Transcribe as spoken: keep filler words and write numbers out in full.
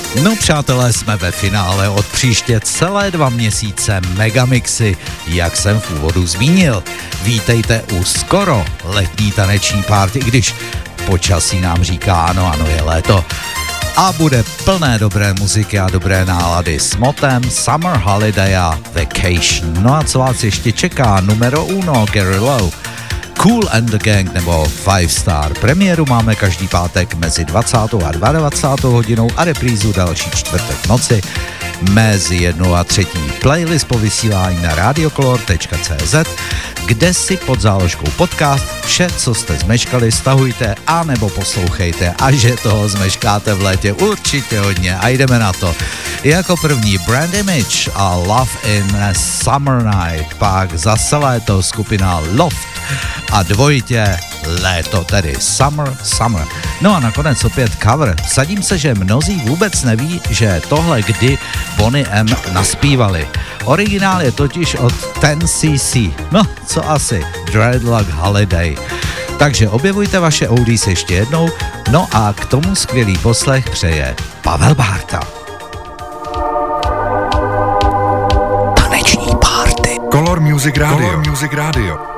No přátelé, jsme ve finále, od příště celé dva měsíce Megamixy, jak jsem v úvodu zmínil. Vítejte u skoro letní taneční party, i když počasí nám říká ano, ano, je léto. A bude plné dobré muziky a dobré nálady s motem Summer Holiday a Vacation. No a co vás ještě čeká? Numero uno, Gary Lowe, Kool and the Gang nebo Five Star. Premiéru máme každý pátek mezi dvacátou a dvacátou druhou hodinou a reprízu další čtvrtek v noci mezi jednou a třetí. Playlist po vysílání na radiocolor tečka cé zet, kde si pod záložkou podcast vše, co jste zmeškali, stahujte a nebo poslouchejte, a že toho zmeškáte v létě určitě hodně a jdeme na to. Jako první Brand Image a Love in a Summer Night, pak zase léto skupina Loft a dvojitě léto, tedy Summer, Summer. No a nakonec opět cover. Vsadím se, že mnozí vůbec neví, že tohle kdy Bonnie M naspívali. Originál je totiž od ten C C. No, co asi? Dreadlock Holiday. Takže objevujte vaše oldies ještě jednou, no a k tomu skvělý poslech přeje Pavel Bárta. Taneční party. Color Music Radio. Color Music Radio.